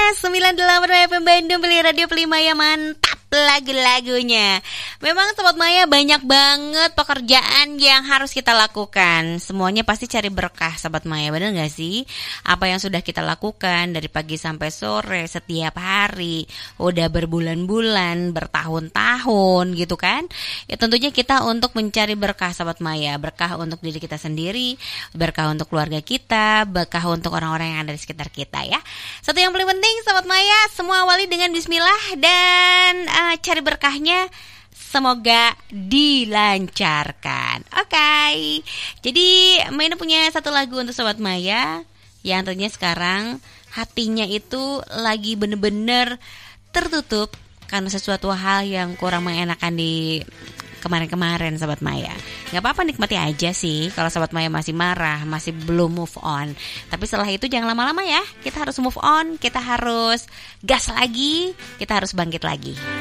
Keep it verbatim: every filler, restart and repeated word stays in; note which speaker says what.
Speaker 1: sembilan puluh delapan F M Bandung, pilih radio pilih Maya, mantap lagu-lagunya. Memang Sobat Maya banyak banget pekerjaan yang harus kita lakukan. Semuanya pasti cari berkah Sobat Maya, benar gak sih? Apa yang sudah kita lakukan dari pagi sampai sore setiap hari, udah berbulan-bulan, bertahun-tahun gitu kan. Ya tentunya kita untuk mencari berkah Sobat Maya. Berkah untuk diri kita sendiri, berkah untuk keluarga kita, berkah untuk orang-orang yang ada di sekitar kita ya. Satu yang paling penting Sobat Maya, semua awali dengan bismillah dan uh, cari berkahnya semoga dilancarkan. Oke, okay. Jadi Maina punya satu lagu untuk Sobat Maya yang tentunya sekarang hatinya itu lagi bener-bener tertutup karena sesuatu hal yang kurang mengenakan di kemarin-kemarin Sobat Maya. Gak apa-apa, nikmati aja sih. Kalau Sobat Maya masih marah, masih belum move on, tapi setelah itu jangan lama-lama ya. Kita harus move on, kita harus gas lagi, kita harus bangkit lagi.